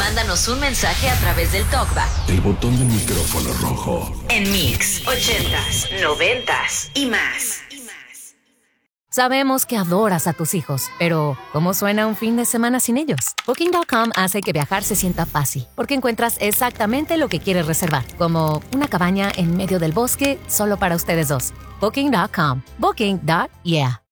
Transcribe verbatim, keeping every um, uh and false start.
mándanos un mensaje a través del TalkBack. El botón del micrófono rojo. En Mix, ochentas, noventas y más. Sabemos que adoras a tus hijos, pero ¿cómo suena un fin de semana sin ellos? Booking punto com hace que viajar se sienta fácil, porque encuentras exactamente lo que quieres reservar, como una cabaña en medio del bosque solo para ustedes dos. Booking punto com. Booking. Yeah.